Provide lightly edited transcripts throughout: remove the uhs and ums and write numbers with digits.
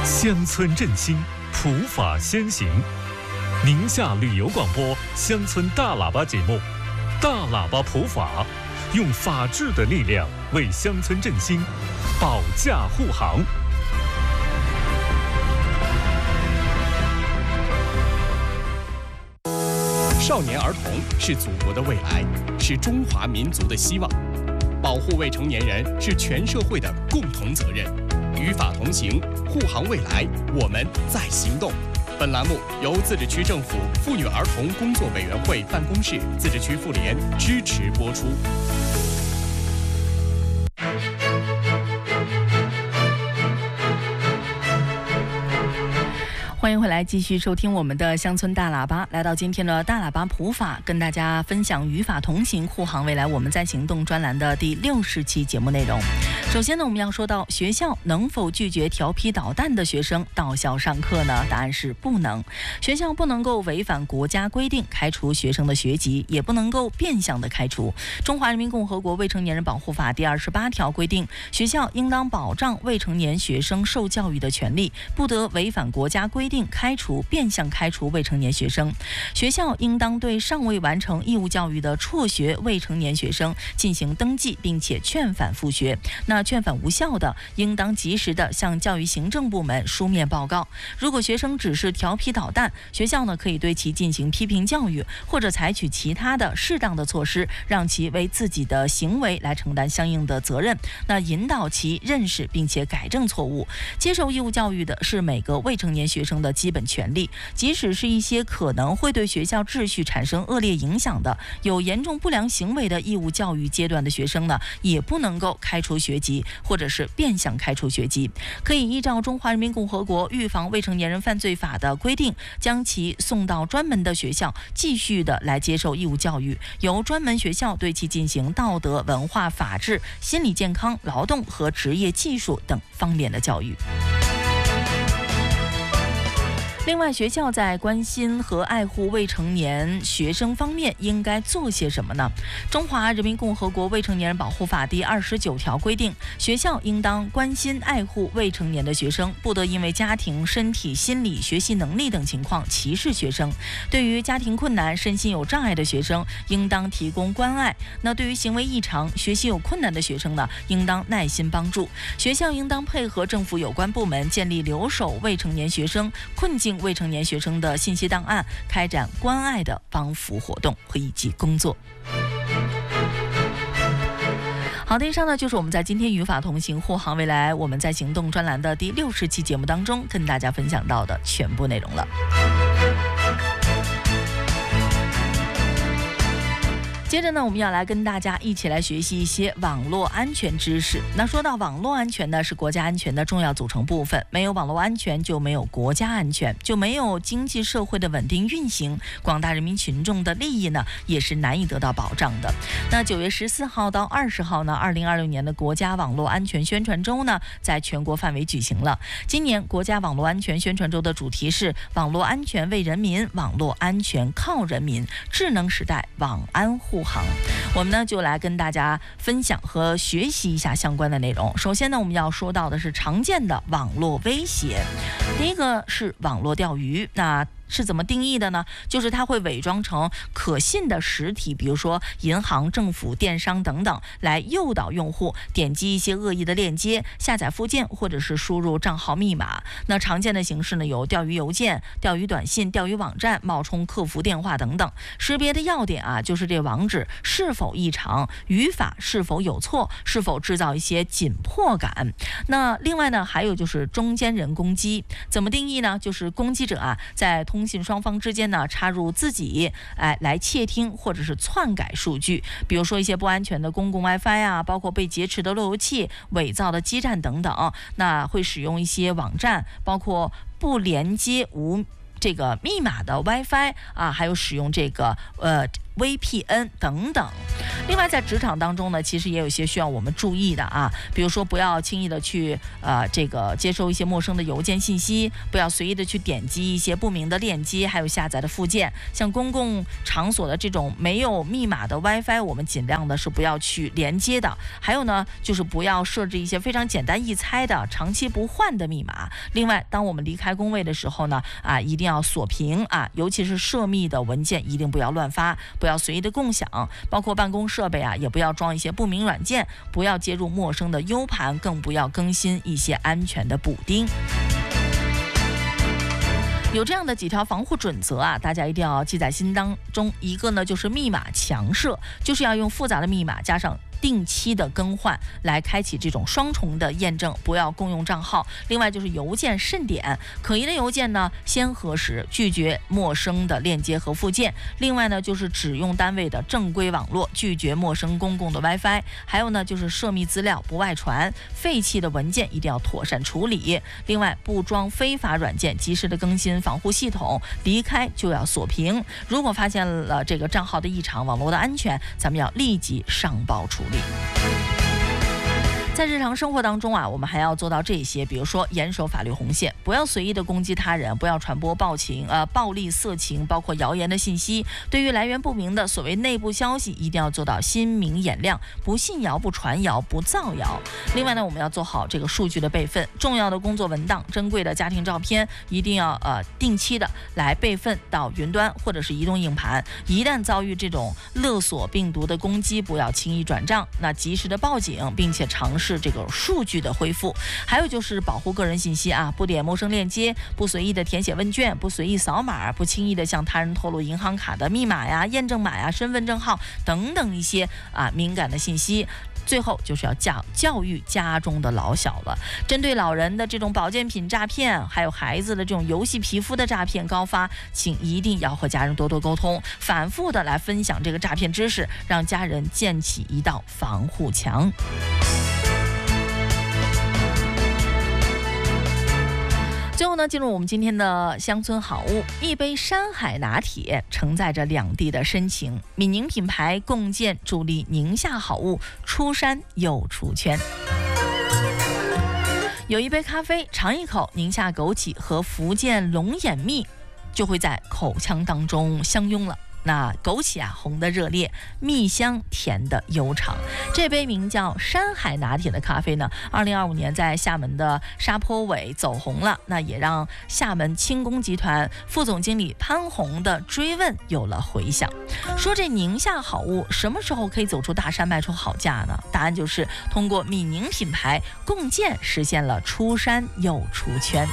乡村振兴，普法先行。宁夏旅游广播乡村大喇叭节目，大喇叭普法，用法治的力量为乡村振兴保驾护航。 少年儿童是祖国的未来，是中华民族的希望。保护未成年人是全社会的共同责任。与法同行，护航未来，我们在行动。本栏目由自治区政府妇女儿童工作委员会办公室、自治区妇联支持播出。 欢迎回来，继续收听我们的乡村大喇叭。来到今天的大喇叭普法，跟大家分享与法同行，护航未来，我们在行动专栏的第60期节目内容。首先呢，我们要说到学校能否拒绝调皮捣蛋的学生到校上课呢？答案是不能。学校不能够违反国家规定开除学生的学籍，也不能够变相的开除。中华人民共和国未成年人保护法第28条规定，学校应当保障未成年学生受教育的权利，不得违反国家规定开除、变相开除未成年学生。学校应当对尚未完成义务教育的辍学未成年学生进行登记，并且劝返复学。那劝返无效的，应当及时的向教育行政部门书面报告。如果学生只是调皮捣蛋，学校呢可以对其进行批评教育，或者采取其他的适当的措施，让其为自己的行为来承担相应的责任。那引导其认识并且改正错误。接受义务教育的是每个未成年学生的基本权利，即使是一些可能会对学校秩序产生恶劣影响的、有严重不良行为的义务教育阶段的学生呢，也不能够开除学籍，或者是变相开除学籍。可以依照《中华人民共和国预防未成年人犯罪法》的规定，将其送到专门的学校继续的来接受义务教育，由专门学校对其进行道德、文化、法治、心理健康、劳动和职业技术等方面的教育。另外，学校在关心和爱护未成年学生方面应该做些什么呢？中华人民共和国未成年人保护法第29条规定，学校应当关心爱护未成年的学生，不得因为家庭、身体、心理、学习能力等情况歧视学生。对于家庭困难、身心有障碍的学生，应当提供关爱。那对于行为异常、学习有困难的学生呢，应当耐心帮助。学校应当配合政府有关部门，建立留守未成年学生、困境未成年学生的信息档案，开展关爱的帮扶活动和以及工作。好的，以上呢就是我们在今天与法同行，护航未来，我们在行动专栏的第60期节目当中跟大家分享到的全部内容了。接着呢，我们要来跟大家一起来学习一些网络安全知识。那说到网络安全呢，是国家安全的重要组成部分。没有网络安全，就没有国家安全，就没有经济社会的稳定运行，广大人民群众的利益呢，也是难以得到保障的。那9月14号到20号呢，2026年的国家网络安全宣传周呢，在全国范围举行了。今年国家网络安全宣传周的主题是网络安全为人民，网络安全靠人民，智能时代网安护航。我们呢就来跟大家分享和学习一下相关的内容。首先呢，我们要说到的是常见的网络威胁。第一个是网络钓鱼，那是怎么定义的呢？就是它会伪装成可信的实体，比如说银行、政府、电商等等，来诱导用户点击一些恶意的链接，下载附件或者是输入账号密码。那常见的形式呢，有钓鱼邮件、钓鱼短信、钓鱼网站、冒充客服电话等等。识别的要点啊，就是这网址是否异常，语法是否有错，是否制造一些紧迫感。那另外呢，还有就是中间人攻击，怎么定义呢？就是攻击者啊，在通信双方之间呢，插入自己来窃听或者是篡改数据，比如说一些不安全的公共 WiFi 啊，包括被劫持的路由器、伪造的基站等等。那会使用一些网站，包括不连接无这个密码的 WiFi 啊，还有使用这个 VPN 等等。另外，在职场当中呢，其实也有一些需要我们注意的啊，比如说不要轻易的去接收一些陌生的邮件信息，不要随意的去点击一些不明的链接，还有下载的附件。像公共场所的这种没有密码的 WiFi， 我们尽量的是不要去连接的。还有呢，就是不要设置一些非常简单易猜的、长期不换的密码。另外，当我们离开工位的时候呢，一定要锁屏啊，尤其是涉密的文件一定不要乱发，不要随意的共享，包括办公设备啊，也不要装一些不明软件，不要接入陌生的 U 盘，更不要更新一些安全的补丁。有这样的几条防护准则啊，大家一定要记在心当中。一个呢，就是密码强设，就是要用复杂的密码加上定期的更换来开启这种双重的验证，不要共用账号。另外就是邮件慎点，可疑的邮件呢先核实，拒绝陌生的链接和附件。另外呢就是只用单位的正规网络，拒绝陌生公共的 WiFi。还有呢就是涉密资料不外传，废弃的文件一定要妥善处理。另外不装非法软件，及时的更新防护系统，离开就要锁屏。如果发现了这个账号的异常、网络的安全，咱们要立即上报处理。在日常生活当中啊，我们还要做到这些，比如说严守法律红线，不要随意的攻击他人，不要传播暴力、色情，包括谣言的信息。对于来源不明的所谓内部消息，一定要做到心明眼亮，不信谣、不传谣、不造谣。另外呢，我们要做好这个数据的备份，重要的工作文档、珍贵的家庭照片，一定要定期的来备份到云端或者是移动硬盘。一旦遭遇这种勒索病毒的攻击，不要轻易转账，那及时的报警，并且尝试这个数据的恢复。还有就是保护个人信息啊，不点陌生链接，不随意的填写问卷，不随意扫码，不轻易的向他人透露银行卡的密码呀、验证码呀、身份证号等等一些敏感的信息。最后就是要教育家中的老小了。针对老人的这种保健品诈骗，还有孩子的这种游戏皮肤的诈骗高发，请一定要和家人多多沟通，反复的来分享这个诈骗知识，让家人建起一道防护墙。最后呢，进入我们今天的乡村好物，一杯山海拿铁承载着两地的深情。闽宁品牌共建助力宁夏好物出山又出圈。有一杯咖啡，尝一口宁夏枸杞和福建龙眼蜜，就会在口腔当中相拥了。那枸杞红的热烈，蜜香甜的悠长。这杯名叫山海拿铁的咖啡呢，2025年在厦门的沙坡尾走红了，那也让厦门轻工集团副总经理潘红的追问有了回响。说这宁夏好物什么时候可以走出大山卖出好价呢？答案就是通过闽宁品牌共建实现了出山又出圈。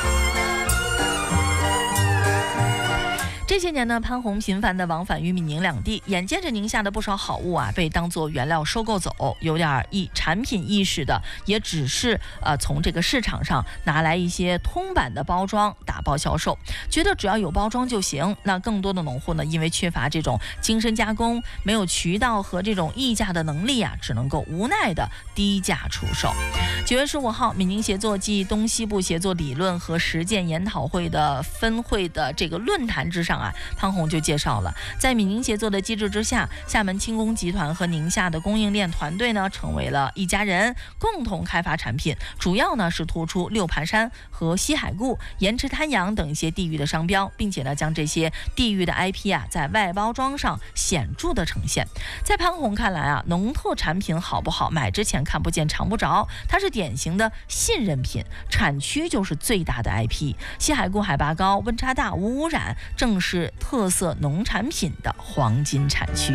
这些年呢，潘红频繁地往返于闽宁两地，眼见着宁夏的不少好物被当作原料收购走，有点产品意识的，也只是从这个市场上拿来一些通版的包装打包销售，觉得只要有包装就行。那更多的农户呢，因为缺乏这种精深加工，没有渠道和这种议价的能力只能够无奈的低价出售。9月15号，闽宁协作暨东西部协作理论和实践研讨会的分会的这个论坛之上潘红就介绍了，在闽宁协作的机制之下，厦门轻工集团和宁夏的供应链团队呢成为了一家人，共同开发产品，主要呢是突出六盘山和西海固、盐池滩羊等一些地域的商标，并且呢将这些地域的 IP 在外包装上显著的呈现。在潘红看来农特产品好不好，买之前看不见尝不着，它是典型的信任品，产区就是最大的 IP。西海固海拔高，温差大，无污染，正是特色农产品的黄金产区。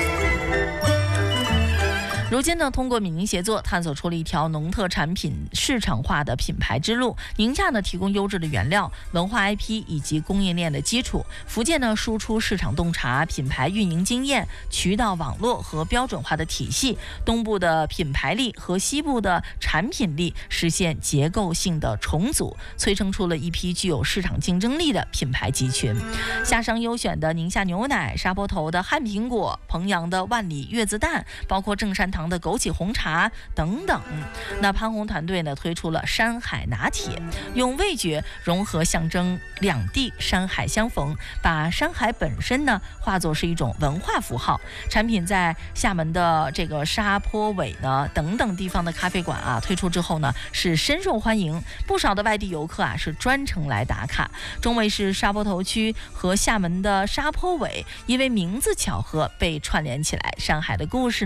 如今呢，通过闽宁协作探索出了一条农特产品市场化的品牌之路。宁夏呢提供优质的原料、文化 IP 以及供应链的基础；福建呢输出市场洞察、品牌运营经验、渠道网络和标准化的体系；东部的品牌力和西部的产品力实现结构性的重组，催生出了一批具有市场竞争力的品牌集群。夏商优选的宁夏牛奶、沙坡头的旱苹果、彭阳的万里月子蛋，包括正山堂糖的枸杞红茶等等。那潘虹团队呢推出了山海拿铁，用味觉融合象征两地山海相逢，把山海本身呢化作是一种文化符号。产品在厦门的这个沙坡尾呢等等地方的咖啡馆啊推出之后呢是深受欢迎，不少的外地游客啊是专程来打卡。中卫市沙坡头区和厦门的沙坡尾因为名字巧合被串联起来，上海的故事